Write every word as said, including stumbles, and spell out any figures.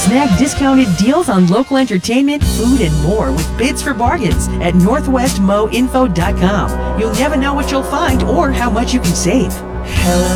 Snag discounted deals on local entertainment, food, and more with bids for bargains at northwest mo info dot com. You'll never know what you'll find or how much you can save. Hello,